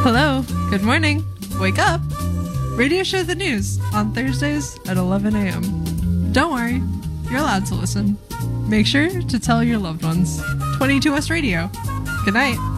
Hello, good morning, wake up. Radio Show the News on Thursdays at 11 a.m. Don't worry, you're allowed to listen. Make sure to tell your loved ones. 22 West Radio. Good night.